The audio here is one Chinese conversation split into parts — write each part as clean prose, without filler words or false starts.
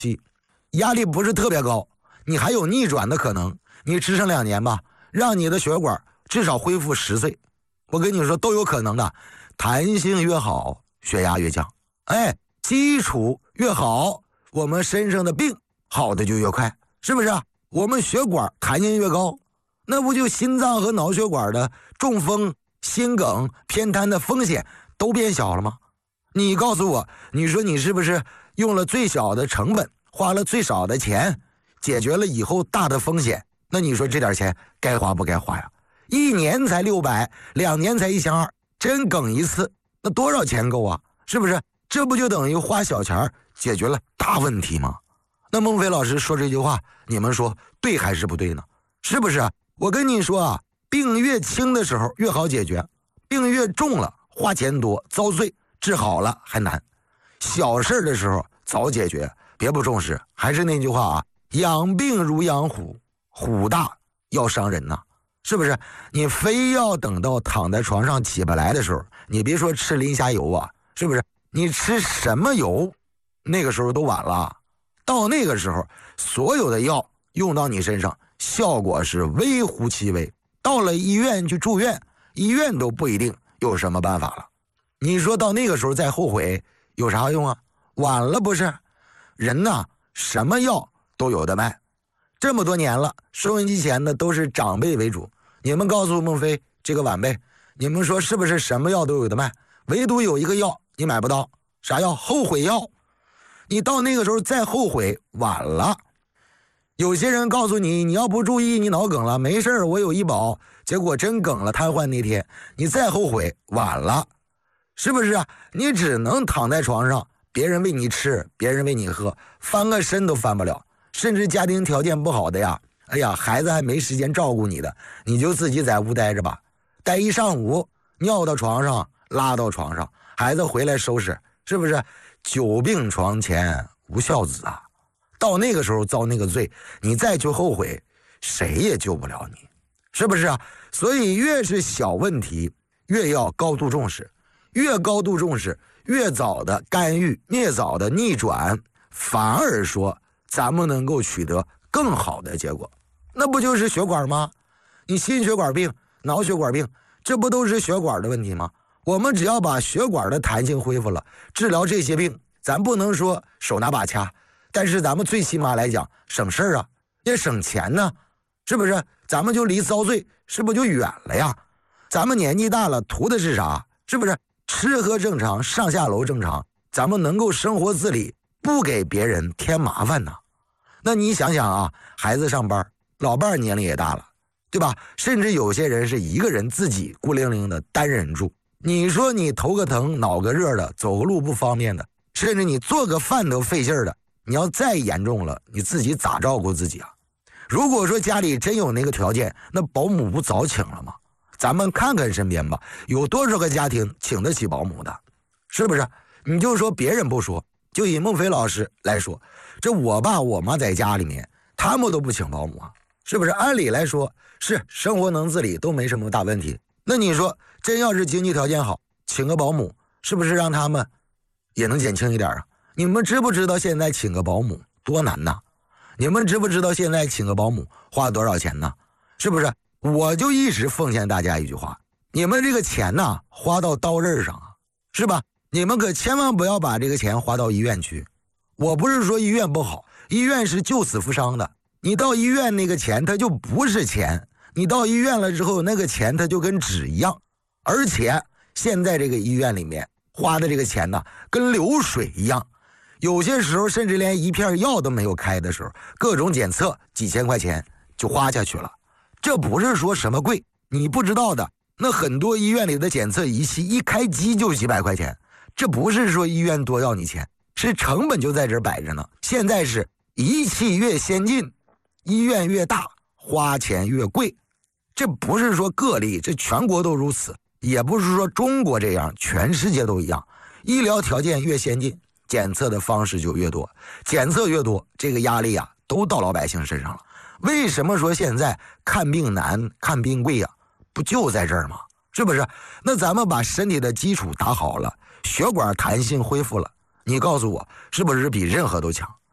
压力不是特别高，你还有逆转的可能，你吃上2年吧，让你的血管至少恢复10岁，我跟你说都有可能的。弹性越好，血压越降，基础越好，我们身上的病好的就越快，是不是啊？我们血管弹性越高，那不就心脏和脑血管的中风、心梗、偏瘫的风险都变小了吗？你告诉我，你说你是不是用了最小的成本，花了最少的钱，解决了以后大的风险？那你说这点钱该花不该花呀？1年才600，2年才1200，真梗一次，那多少钱够啊？是不是？这不就等于花小钱解决了大问题吗？那孟非老师说这句话，你们说对还是不对呢？是不是？我跟你说啊，病越轻的时候越好解决，病越重了花钱多遭罪，治好了还难。小事的时候早解决，别不重视。还是那句话啊，养病如养虎，虎大要伤人呐，是不是？你非要等到躺在床上起不来的时候，你别说吃磷虾油啊，是不是？你吃什么油，那个时候都晚了。到那个时候，所有的药用到你身上，效果是微乎其微。到了医院去住院，医院都不一定有什么办法了。你说到那个时候再后悔有啥用啊？晚了不是？人呐，什么药都有的卖。这么多年了，收音机前的都是长辈为主。你们告诉孟非这个晚辈，你们说是不是什么药都有的卖？唯独有一个药你买不到，啥药？后悔药。你到那个时候再后悔晚了。有些人告诉你，你要不注意你脑梗了，没事我有医保，结果真梗了，瘫痪那天你再后悔晚了，是不是啊？你只能躺在床上，别人喂你吃，别人喂你喝，翻个身都翻不了。甚至家庭条件不好的呀，孩子还没时间照顾你的，你就自己在屋待着吧，待一上午，尿到床上，拉到床上，孩子回来收拾，是不是？久病床前无孝子啊！到那个时候遭那个罪，你再去后悔，谁也救不了你，是不是啊？所以越是小问题，越要高度重视，越高度重视，越早的干预，越早的逆转，反而说咱们能够取得更好的结果。那不就是血管吗？你心血管病、脑血管病，这不都是血管的问题吗？我们只要把血管的弹性恢复了，治疗这些病，咱不能说手拿把掐，但是咱们最起码来讲省事啊，也省钱呢，是不是？咱们就离遭罪是不是就远了呀？咱们年纪大了图的是啥？是不是吃喝正常，上下楼正常，咱们能够生活自理，不给别人添麻烦呢？那你想想啊，孩子上班，老伴儿年龄也大了，对吧？甚至有些人是一个人自己孤零零的单人住，你说你头个疼脑个热的，走个路不方便的，甚至你做个饭都费劲的，你要再严重了，你自己咋照顾自己啊？如果说家里真有那个条件，那保姆不早请了吗？咱们看看身边吧，有多少个家庭请得起保姆的，是不是？你就说别人不说，就以孟非老师来说，这我爸我妈在家里面，他们都不请保姆啊，是不是？按理来说是生活能自理，都没什么大问题。那你说真要是经济条件好，请个保姆，是不是让他们也能减轻一点啊？你们知不知道现在请个保姆多难呐？你们知不知道现在请个保姆花多少钱呢？是不是？我就一直奉献大家一句话，你们这个钱呐，花到刀刃上啊，是吧？你们可千万不要把这个钱花到医院去。我不是说医院不好，医院是救死扶伤的，你到医院那个钱它就不是钱，你到医院了之后，那个钱它就跟纸一样。而且现在这个医院里面花的这个钱呢，跟流水一样，有些时候甚至连一片药都没有开的时候，各种检测几千块钱就花下去了。这不是说什么贵，你不知道的，那很多医院里的检测仪器一开机就几百块钱，这不是说医院多要你钱，是成本就在这摆着呢。现在是仪器越先进，医院越大，花钱越贵。这不是说个例，这全国都如此，也不是说中国这样，全世界都一样。医疗条件越先进，检测的方式就越多，检测越多，这个压力啊都到老百姓身上了。为什么说现在看病难看病贵啊？不就在这儿吗？是不是？那咱们把身体的基础打好了，血管弹性恢复了，你告诉我是不是比任何都强？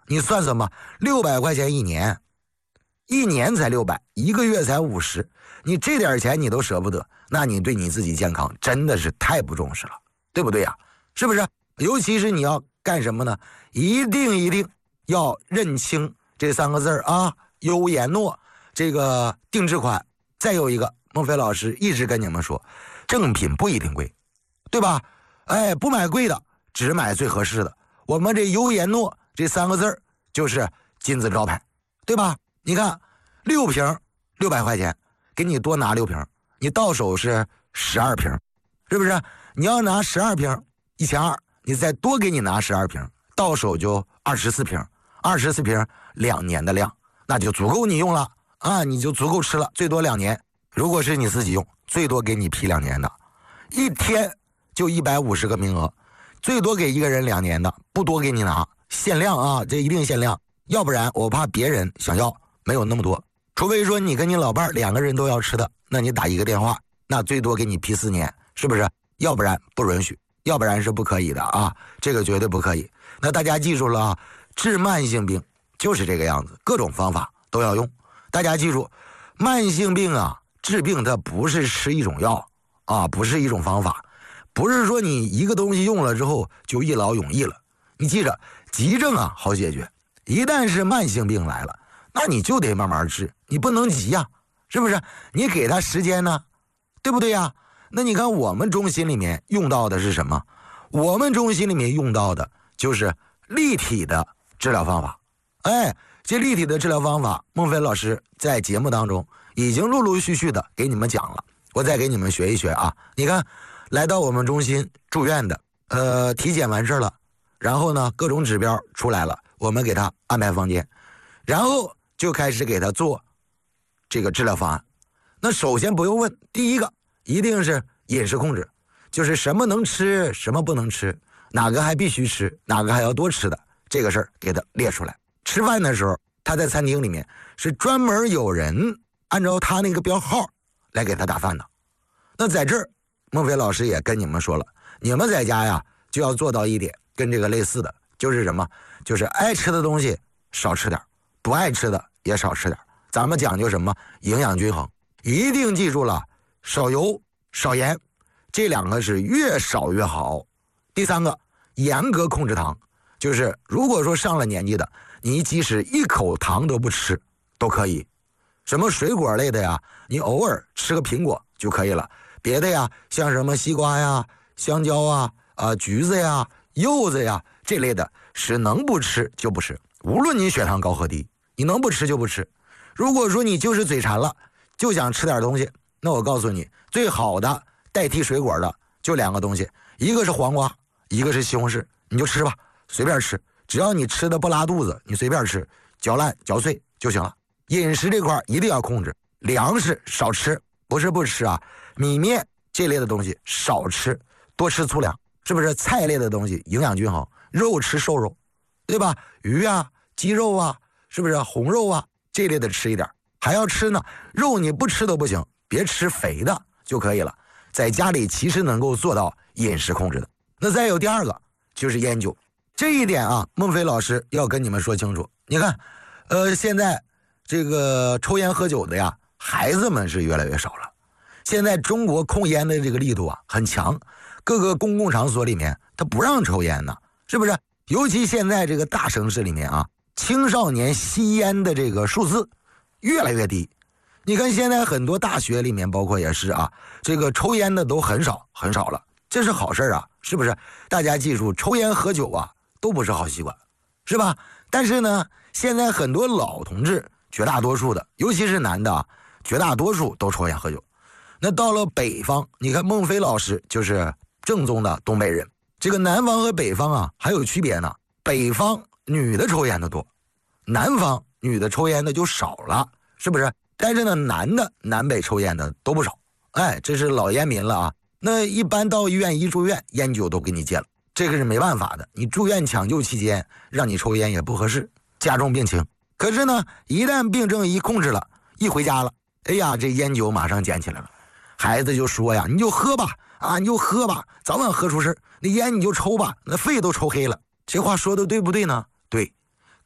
你算算吧，600块钱一年，一年才600，一个月才50，你这点钱你都舍不得，那你对你自己健康真的是太不重视了，对不对呀？是不是？尤其是你要干什么呢？一定要认清这3个字啊，优颜诺这个定制款。再有一个，孟非老师一直跟你们说，正品不一定贵，对吧？哎，不买贵的，只买最合适的。我们这优颜诺这3个字就是金字招牌，对吧？你看6瓶600块钱，给你多拿6瓶，你到手是12瓶，是不是？你要拿12瓶，1200，你再多给你拿12瓶，到手就24瓶，24瓶2年的量，那就足够你用了啊，你就足够吃了，最多2年。如果是你自己用，最多给你批2年的，一天就150个名额，最多给一个人2年的，不多给你拿，限量啊，这一定限量，要不然我怕别人想要，没有那么多。除非说你跟你老伴2个人都要吃的，那你打一个电话，那最多给你批4年，是不是？要不然不允许，要不然是不可以的啊，这个绝对不可以。那大家记住了啊，治慢性病就是这个样子，各种方法都要用。大家记住，慢性病啊，治病它不是吃一种药啊，不是一种方法，不是说你一个东西用了之后就一劳永逸了。你记着，急症啊好解决，一旦是慢性病来了，那你就得慢慢治，你不能急呀，是不是？你给他时间呢，对不对呀？那你看我们中心里面用到的是什么？我们中心里面用到的就是立体的治疗方法。哎，这立体的治疗方法，孟非老师在节目当中已经陆陆续续的给你们讲了，我再给你们学一学啊。你看，来到我们中心住院的，体检完事了，然后呢，各种指标出来了，我们给他安排房间，然后就开始给他做这个治疗方案。那首先不用问，第一个一定是饮食控制，就是什么能吃，什么不能吃，哪个还必须吃，哪个还要多吃的，这个事儿给他列出来。吃饭的时候，他在餐厅里面是专门有人按照他那个标号来给他打饭的。那在这儿，孟非老师也跟你们说了，你们在家呀就要做到一点跟这个类似的，就是什么？就是爱吃的东西少吃点，不爱吃的也少吃点。咱们讲究什么？营养均衡，一定记住了，少油少盐，这2个是越少越好。第3个，严格控制糖，就是如果说上了年纪的，你即使1口糖都不吃都可以。什么水果类的呀，你偶尔吃个苹果就可以了，别的呀，像什么西瓜呀、香蕉啊、橘子呀、柚子呀这类的，是能不吃就不吃，无论你血糖高和低，你能不吃就不吃。如果说你就是嘴馋了，就想吃点东西，那我告诉你，最好的代替水果的就2个东西，一个是黄瓜，一个是西红柿，你就吃吧，随便吃，只要你吃的不拉肚子，你随便吃，嚼烂嚼碎就行了。饮食这块一定要控制，粮食少吃，不是不吃啊，米面这类的东西少吃，多吃粗粮，是不是？菜类的东西营养均衡，肉吃瘦肉，对吧？鱼啊、鸡肉啊，是不是？红肉啊这类的吃一点，还要吃呢。肉你不吃都不行，别吃肥的就可以了。在家里其实能够做到饮食控制的。那再有第2个就是烟酒，这一点啊，孟非老师要跟你们说清楚。你看，现在这个抽烟喝酒的呀，孩子们是越来越少了。现在中国控烟的这个力度啊很强，各个公共场所里面他不让抽烟呢，是不是？尤其现在这个大城市里面啊，青少年吸烟的这个数字越来越低。你看现在很多大学里面，包括也是啊，这个抽烟的都很少很少了，这是好事啊，是不是？大家记住，抽烟喝酒啊都不是好习惯，是吧？但是呢，现在很多老同志，绝大多数的，尤其是男的啊，绝大多数都抽烟喝酒。那到了北方，你看孟非老师就是正宗的东北人。这个南方和北方啊还有区别呢，北方女的抽烟的多，南方女的抽烟的就少了，是不是？但是呢，男的南北抽烟的都不少，哎，这是老烟民了啊。那一般到医院一住院，烟酒都给你戒了，这个是没办法的。你住院抢救期间让你抽烟也不合适，加重病情。可是呢，一旦病症一控制了，一回家了，哎呀，这烟酒马上捡起来了。孩子就说呀，你就喝吧，啊，你就喝吧，早晚喝出事。那烟你就抽吧，那肺都抽黑了。这话说的对不对呢？对。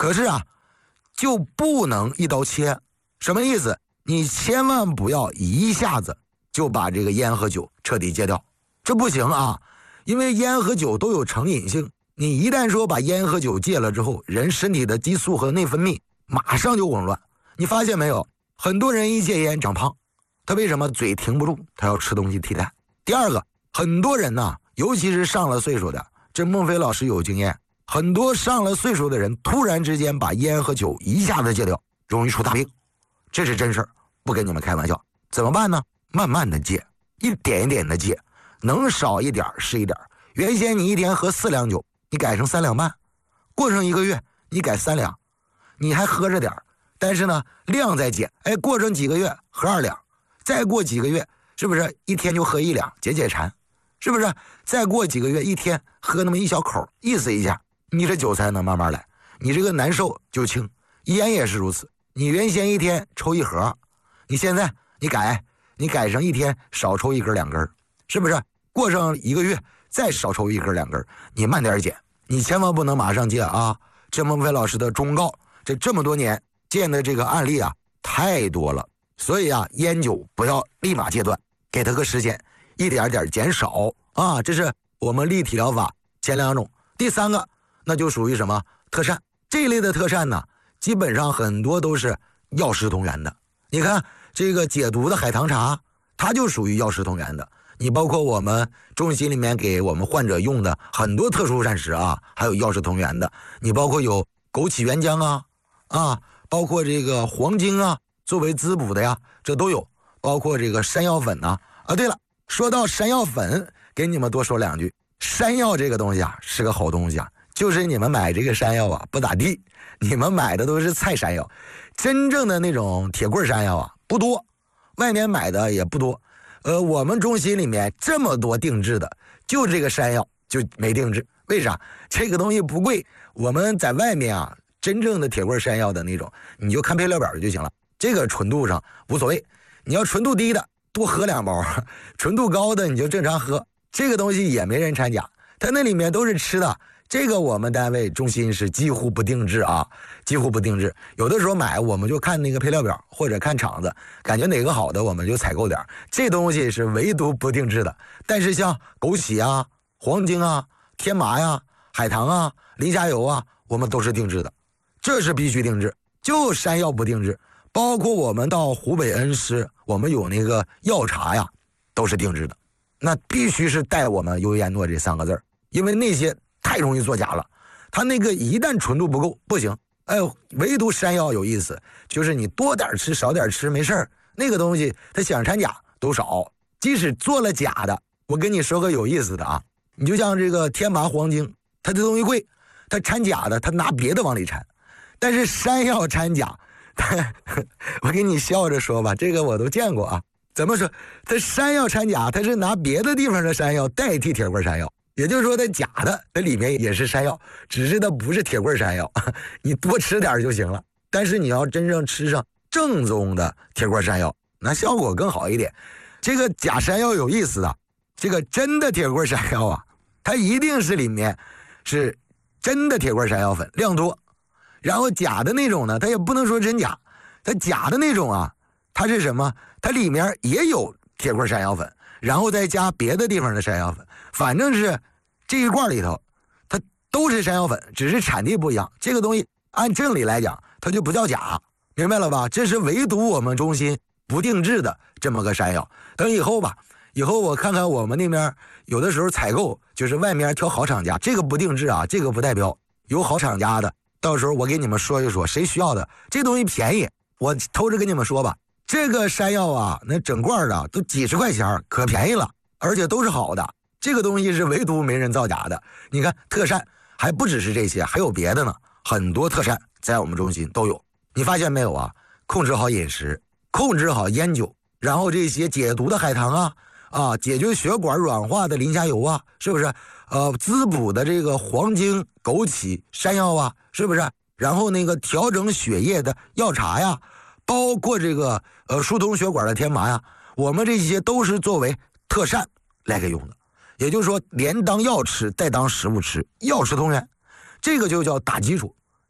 可是啊，就不能一刀切。什么意思？你千万不要一下子就把这个烟和酒彻底戒掉，这不行啊！因为烟和酒都有成瘾性，你一旦说把烟和酒戒了之后，人身体的激素和内分泌马上就紊乱。你发现没有？很多人一戒烟长胖，他为什么？嘴停不住，他要吃东西替代。第二个，很多人呢，尤其是上了岁数的，这孟非老师有经验，很多上了岁数的人突然之间把烟和酒一下子戒掉，容易出大病，这是真事儿，不跟你们开玩笑。怎么办呢？慢慢的戒，一点一点的戒，能少一点是一点。原先你一天喝4两酒，你改成3两半，过上1个月你改3两，你还喝着点，但是呢量在减，过上几个月喝2两，再过几个月是不是一天就喝1两，解馋，是不是？再过几个月一天喝那么一小口，意思一下，你这酒才能慢慢来，你这个难受就轻。烟也是如此，你原先一天抽1盒，你现在你改成一天少抽1根2根，是不是？过上1个月再少抽1根2根，你慢点减，你千万不能马上戒啊！这孟非老师的忠告，这么多年见的这个案例啊太多了，所以啊，烟酒不要立马戒断，给他个时间，一点点减少啊！这是我们立体疗法前2种。第3个那就属于什么？特膳。这一类的特膳呢，基本上很多都是药食同源的。你看这个解毒的海棠茶，它就属于药食同源的。你包括我们中心里面给我们患者用的很多特殊膳食啊，还有药食同源的。你包括有枸杞原浆包括这个黄精啊，作为滋补的呀，这都有。包括这个山药粉呐。对了，说到山药粉，给你们多说2句。山药这个东西啊，是个好东西啊，就是你们买这个山药啊不咋地，你们买的都是菜山药，真正的那种铁棍山药啊不多，外面买的也不多。我们中心里面这么多定制的，就这个山药就没定制。为啥？这个东西不贵，我们在外面啊，真正的铁棍山药的那种，你就看配料表就行了。这个纯度上无所谓，你要纯度低的多喝2包，纯度高的你就正常喝。这个东西也没人掺假，它那里面都是吃的。这个我们单位中心是几乎不定制啊，几乎不定制。有的时候买我们就看那个配料表或者看厂子，感觉哪个好的我们就采购点。这东西是唯独不定制的。但是像枸杞啊、黄精啊、天麻呀、海棠啊、磷虾油啊，我们都是定制的，这是必须定制。就山药不定制，包括我们到湖北恩施，我们有那个药茶呀，都是定制的。那必须是带我们优烟诺这3个字，因为那些太容易作假了，它那个一旦纯度不够不行。唯独山药有意思，就是你多点吃少点吃没事儿，那个东西它想掺假都少。即使做了假的，我跟你说个有意思的啊，你就像这个天麻黄精，它这东西贵，它掺假的，它拿别的往里掺。但是山药掺假，我给你笑着说吧，这个我都见过啊。怎么说？它山药掺假，它是拿别的地方的山药代替铁棍山药，也就是说它假的，它里面也是山药，只是它不是铁棍山药，你多吃点就行了。但是你要真正吃上正宗的铁棍山药，那效果更好一点。这个假山药有意思啊，这个真的铁棍山药啊，它一定是里面是真的铁棍山药粉，量多。然后假的那种呢，它也不能说真假，它假的那种啊，它是什么？它里面也有铁棍山药粉，然后再加别的地方的山药粉，反正是这一罐里头它都是山药粉，只是产地不一样。这个东西按正理来讲它就不叫假，明白了吧？这是唯独我们中心不定制的这么个山药。等以后吧，以后我看看我们那边有的时候采购就是外面挑好厂家，这个不定制啊，这个不代表有好厂家的，到时候我给你们说一说谁需要的。这东西便宜，我偷着跟你们说吧，这个山药啊，那整罐的都几十块钱，可便宜了，而且都是好的。这个东西是唯独没人造假的。你看特膳还不只是这些，还有别的呢，很多特膳在我们中心都有。你发现没有啊？控制好饮食，控制好烟酒，然后这些解毒的海棠解决血管软化的磷虾油啊，是不是？滋补的这个黄精、枸杞、山药啊，是不是？然后那个调整血液的药茶呀，包括这个疏通血管的天麻呀，我们这些都是作为特膳来给用的。也就是说，连当药吃，带当食物吃，药食同源，这个就叫打基础。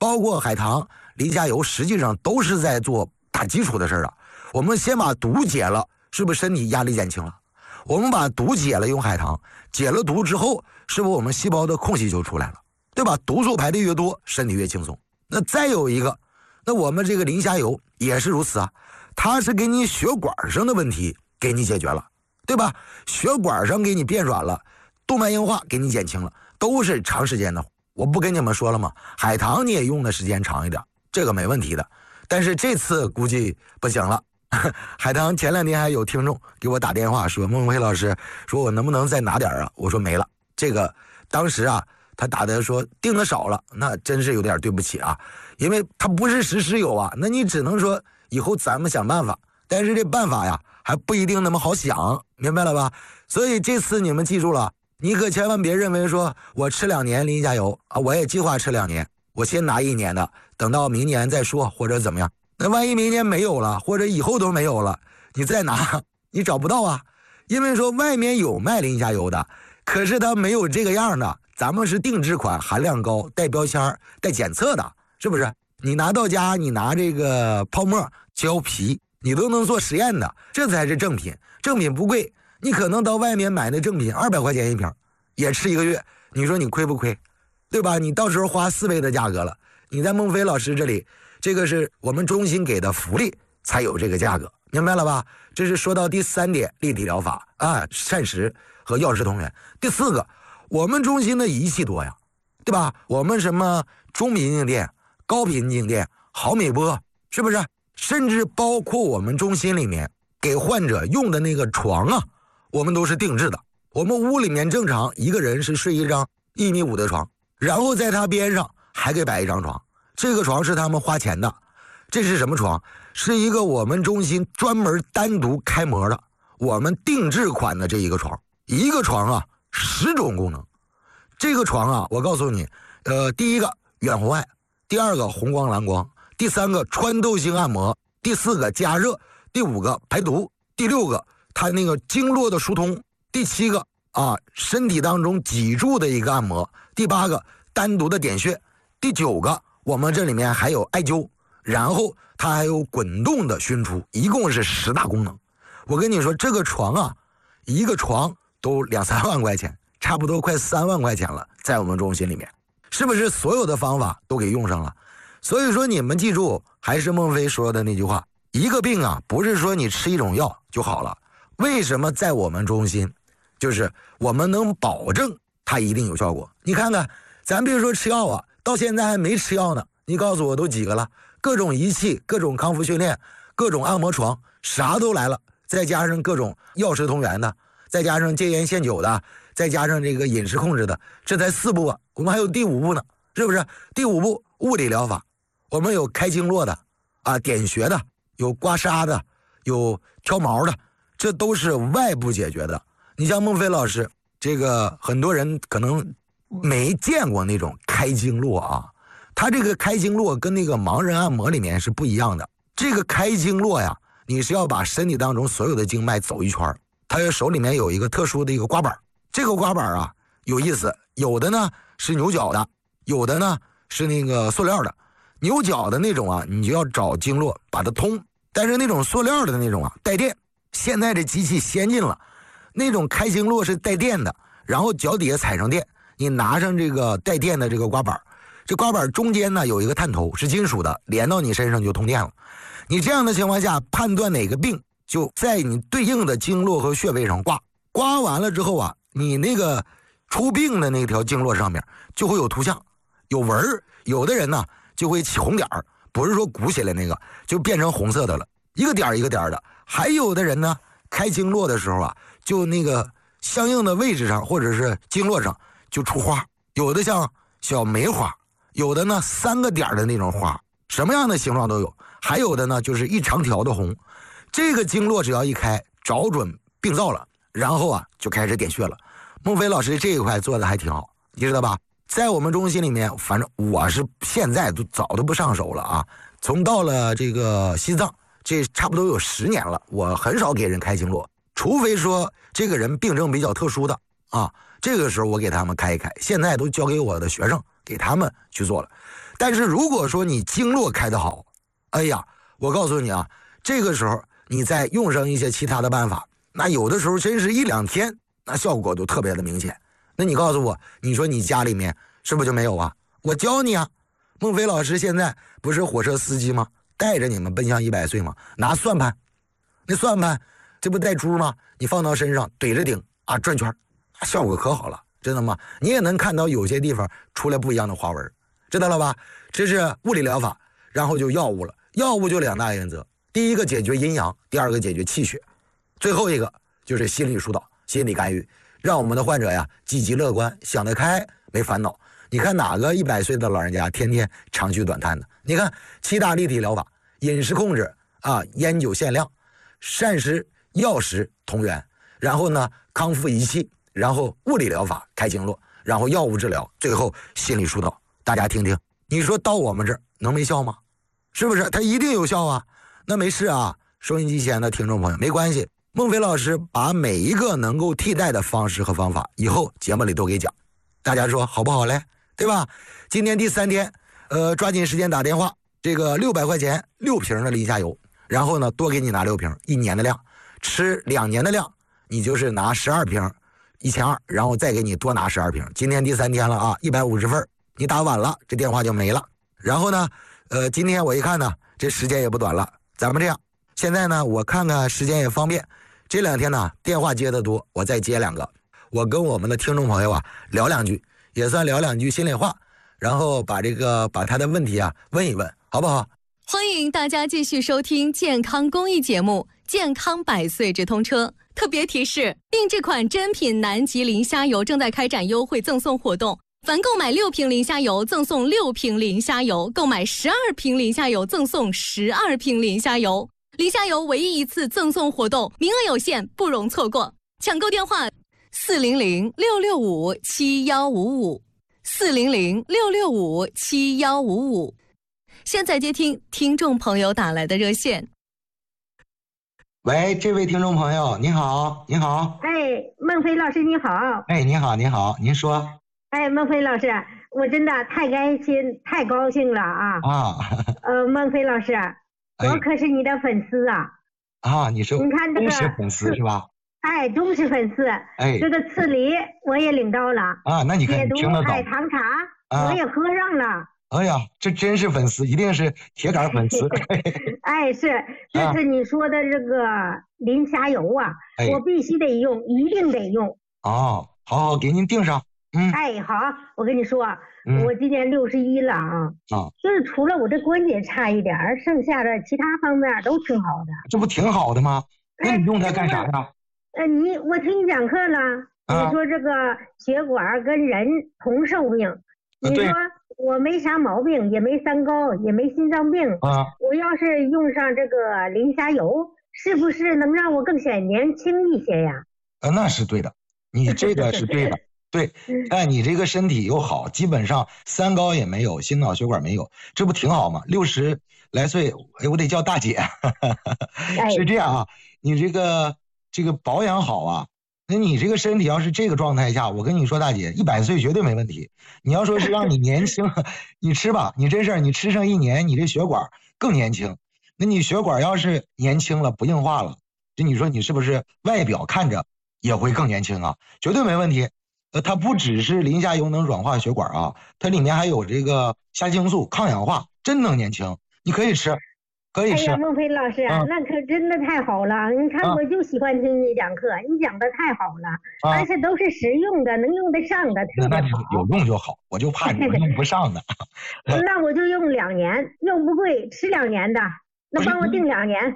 包括海棠、磷虾油，实际上都是在做打基础的事儿啊。我们先把毒解了，是不是身体压力减轻了？我们把毒解了，用海棠解了毒之后，是不是我们细胞的空隙就出来了，对吧？毒素排的越多，身体越轻松。那再有一个，那我们这个磷虾油也是如此啊，它是给你血管上的问题给你解决了，对吧？血管上给你变软了，动脉硬化给你减轻了，都是长时间的。我不跟你们说了吗？海棠你也用的时间长一点，这个没问题的。但是这次估计不行了。海棠前2天还有听众给我打电话说，孟非老师说我能不能再拿点啊？我说没了。这个当时啊，他打的说订的少了，那真是有点对不起啊，因为他不是时时有啊，那你只能说以后咱们想办法，但是这办法呀还不一定那么好想，明白了吧？所以这次你们记住了，你可千万别认为说我吃2年磷虾油啊，我也计划吃2年，我先拿1年的，等到明年再说，或者怎么样。那万一明年没有了，或者以后都没有了，你再拿你找不到啊。因为说外面有卖磷虾油的，可是它没有这个样的，咱们是定制款，含量高，带标签带检测的，是不是？你拿到家，你拿这个泡沫胶皮，你都能做实验的，这才是正品。正品不贵，你可能到外面买那正品200块钱一瓶，也吃1个月，你说你亏不亏？对吧？你到时候花4倍的价格了。你在孟非老师这里，这个是我们中心给的福利，才有这个价格，明白了吧？这是说到第3点，立体疗法啊，膳食和药食同源。第4个，我们中心的仪器多呀，对吧？我们什么中频静电、高频静电、毫米波，是不是？甚至包括我们中心里面给患者用的那个床啊，我们都是定制的。我们屋里面正常一个人是睡一张1.5米的床，然后在他边上还给摆一张床，这个床是他们花钱的。这是什么床？是一个我们中心专门单独开模的，我们定制款的这一个床。一个床啊10种功能。这个床啊，我告诉你，第一个远红外，第2个红光蓝光，第3个穿透性按摩，第4个加热，第5个排毒，第6个它那个经络的疏通，第7个啊身体当中脊柱的一个按摩，第8个单独的点穴，第9个我们这里面还有艾灸，然后它还有滚动的熏出，一共是10大功能。我跟你说，这个床啊，一个床都2-3万块钱，差不多快3万块钱了，在我们中心里面，是不是所有的方法都给用上了？所以说你们记住，还是孟非说的那句话，一个病啊，不是说你吃一种药就好了。为什么在我们中心，就是我们能保证它一定有效果？你看看，咱别说吃药啊，到现在还没吃药呢，你告诉我都几个了？各种仪器，各种康复训练，各种按摩床，啥都来了，再加上各种药食同源的，再加上戒烟限酒的，再加上这个饮食控制的，这才4步啊，我们还有第5步呢，是不是？第5步物理疗法，我们有开经络的啊，点穴的，有刮痧的，有挑毛的，这都是外部解决的。你像孟非老师，这个很多人可能没见过那种开经络啊，他这个开经络跟那个盲人按摩里面是不一样的。这个开经络呀，你是要把身体当中所有的经脉走一圈，他手里面有一个特殊的一个刮板，这个刮板啊有意思，有的呢是牛角的，有的呢是那个塑料的。牛角的那种啊，你就要找经络把它通，但是那种塑料的那种啊带电，现在这机器先进了，那种开经络是带电的，然后脚底下踩上电，你拿上这个带电的这个刮板，这刮板中间呢有一个探头是金属的，连到你身上就通电了。你这样的情况下判断哪个病，就在你对应的经络和穴位上刮，刮完了之后啊，你那个出病的那条经络上面就会有图像有纹儿，有的人呢就会起红点儿，不是说鼓起来那个，就变成红色的了，一个点儿一个点儿的。还有的人呢开经络的时候啊，就那个相应的位置上或者是经络上就出花，有的像小梅花，有的呢3个点的那种花，什么样的形状都有，还有的呢就是一长条的红。这个经络只要一开，找准病灶了，然后啊就开始点穴了。孟非老师这一块做的还挺好，你知道吧？在我们中心里面，反正我是现在都早都不上手了啊。从到了这个西藏，这差不多有10年了，我很少给人开经络，除非说这个人病症比较特殊的啊，这个时候我给他们开一开。现在都交给我的学生，给他们去做了。 但是如果说你经络开得好，哎呀，我告诉你啊，这个时候你再用上一些其他的办法，那有的时候真是1、2天，那效果都特别的明显。那你告诉我，你说你家里面是不是就没有啊？我教你啊，孟非老师现在不是火车司机吗？带着你们奔向100岁吗？拿算盘，那算盘这不带珠吗？你放到身上怼着顶啊，转圈，效果可好了，知道吗？你也能看到有些地方出来不一样的花纹，知道了吧？这是物理疗法，然后就药物了。药物就2大原则，第一个解决阴阳，第二个解决气血，最后一个就是心理疏导、心理干预，让我们的患者呀积极乐观，想得开，没烦恼。你看哪个100岁的老人家天天长吁短叹的？你看7大立体疗法，饮食控制啊，烟酒限量，膳食药食同源，然后呢康复仪器，然后物理疗法开经络，然后药物治疗，最后心理疏导。大家听听，你说到我们这儿能没效吗？是不是？它一定有效啊。那没事啊，收音机前的听众朋友没关系，孟非老师把每一个能够替代的方式和方法以后节目里都给讲，大家说好不好嘞？对吧？今天第3天，抓紧时间打电话，这个600块钱6瓶的林下油，然后呢多给你拿6瓶，1年的量，吃2年的量，你就是拿12瓶，1200，然后再给你多拿12瓶。今天第3天了啊，150份，你打晚了这电话就没了。然后呢，今天我一看呢，这时间也不短了，咱们这样，现在呢我看看时间也方便，这2天呢电话接得多，我再接2个，我跟我们的听众朋友啊聊2句。也算聊2句心里话，然后把他的问题啊问一问，好不好？ 欢迎大家继续收听健康公益节目《健康100岁直通车》。特别提示：定制款真品南极磷虾油正在开展优惠赠送活动，凡购买6瓶磷虾油赠送6瓶磷虾油，购买12瓶磷虾油赠送12瓶磷虾油。磷虾油唯一一次赠送活动，名额有限，不容错过。抢购电话：400-665-7155，400-665-7155。现在接听听众朋友打来的热线。 喂，这位听众朋友，你好，你好。 哎，孟非老师你好。 哎，你好，你好，您说。 哎，孟非老师，我真的太开心、太高兴了啊！孟非老师，我可是你的粉丝啊！ 啊，你是忠实粉丝是吧？ 哎，忠实粉丝。 哎， 这个刺梨我也领到了啊，那你看解毒海棠茶我也喝上了。 哎呀，这真是粉丝，一定是铁杆粉丝。 哎，是，这是你说的这个磷虾油啊，我必须得用，一定得用。 哦，好，给您订上。 哎，好，我跟你说，我今年61了啊，就是除了我这关节差一点，剩下的其他方面都挺好的。 这不挺好的吗？那你用它干啥呀？ 我听你讲课了，你说这个血管跟人同寿命，你说我没啥毛病，也没三高，也没心脏病我要是用上这个磷虾油，是不是能让我更显年轻一些呀？ 那是对的，你这个是对的。对，你这个身体又好，基本上三高也没有，心脑血管没有，这不挺好吗？60来岁，我得叫大姐。是这样啊，你这个保养好啊，那你这个身体要是这个状态下，我跟你说，大姐100岁绝对没问题。你要说是让你年轻，你吃吧，你真事儿，你吃上1年，你这血管更年轻。那你血管要是年轻了，不硬化了，就你说你是不是外表看着也会更年轻啊？绝对没问题。它不只是磷虾油能软化血管啊，它里面还有这个虾青素抗氧化，真能年轻。你可以吃，可以吃。 哎呀，孟非老师，那可真的太好了！你看，我就喜欢听你讲课，你讲的太好了，而且都是实用的，能用得上的，特别好。 那有用就好，我就怕你用不上的。 那我就用2年，又不贵，吃2年的，那帮我定2年。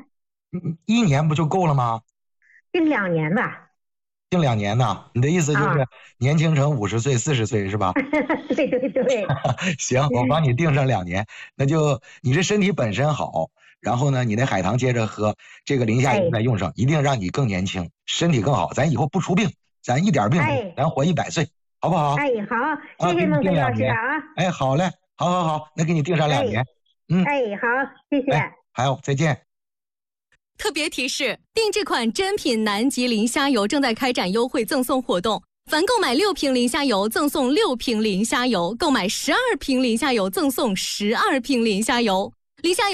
1年不就够了吗？ 定2年吧。 定2年呢？你的意思就是年轻成50岁、40岁是吧？ 对对对。 行，我帮你定上2年，那就你这身体本身好，然后呢，你那海棠接着喝，这个磷虾油再用上，一定让你更年轻，身体更好，咱以后不出病，咱一点病没有，咱活100岁，好不好？ 哎，好，谢谢孟非老师啊！ 哎，好嘞，好，那给你定上2年。 哎，好，谢谢。 好，再见。 特别提示：定制款真品南极磷虾油正在开展优惠赠送活动， 凡购买6瓶磷虾油赠送6瓶磷虾油，购买12瓶磷虾油赠送12瓶磷虾油。磷虾油